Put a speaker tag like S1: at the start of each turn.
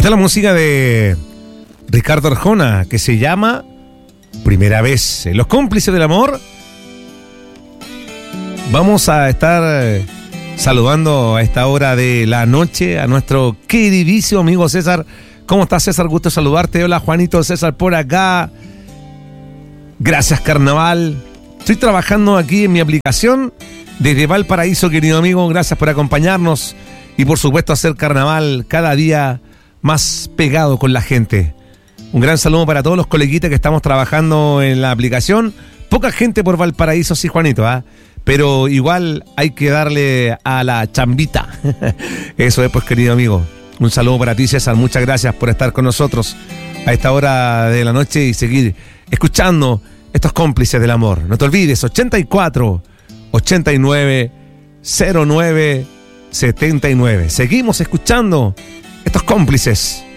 S1: Esta es la música de Ricardo Arjona, que se llama Primera Vez. Los cómplices del amor. Vamos a estar saludando a esta hora de la noche a nuestro queridísimo amigo César. ¿Cómo estás, César? Gusto saludarte. Hola, Juanito, César por acá. Gracias, Carnaval. Estoy trabajando aquí en mi aplicación desde Valparaíso, querido amigo. Gracias por acompañarnos y, por supuesto, hacer Carnaval cada día más pegado con la gente. Un gran saludo para todos los coleguitas que estamos trabajando en la aplicación. Poca gente por Valparaíso, sí, Juanito, ¿ah? Pero igual hay que darle a la chambita. Eso es, pues, querido amigo. Un saludo para ti, César. Muchas gracias por estar con nosotros a esta hora de la noche y seguir escuchando estos cómplices del amor. No te olvides, 84 89 09 79. Seguimos escuchando estos cómplices